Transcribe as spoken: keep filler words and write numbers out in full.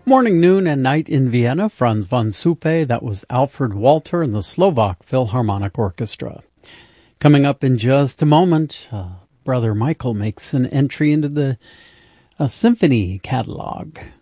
Morning, noon, and night in Vienna, Franz von Suppe. That was Alfred Walter and the Slovak Philharmonic Orchestra. Coming up in just a moment, uh, Brother Michael makes an entry into the uh, symphony catalog.